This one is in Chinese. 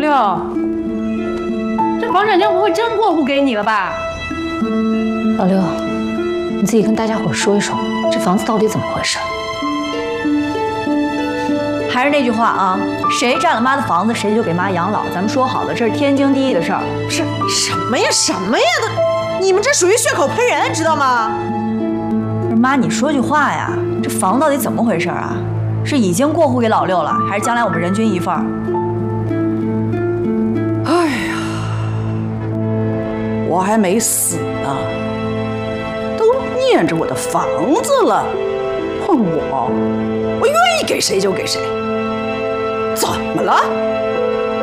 六，这房产证不会真过户给你了吧？ 老六，你自己跟大家伙说一说，这房子到底怎么回事？ 还是那句话啊，谁占了妈的房子，谁就给妈养老。咱们说好了，这是天经地义的事儿。 什么呀的，你们这属于血口喷人，知道吗？ 不是妈，你说句话呀，这房到底怎么回事啊？是已经过户给老六了，还是将来我们人均一份？ 哎呀，我还没死呢，都念着我的房子了，问我愿意给谁就给谁，怎么了？